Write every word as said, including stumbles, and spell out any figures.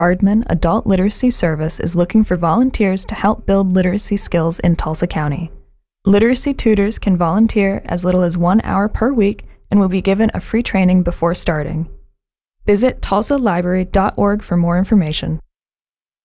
Ardman Adult Literacy Service is looking for volunteers to help build literacy skills in Tulsa County. Literacy tutors can volunteer as little as one hour per week and will be given a free training before starting. Visit tulsa library dot org for more information.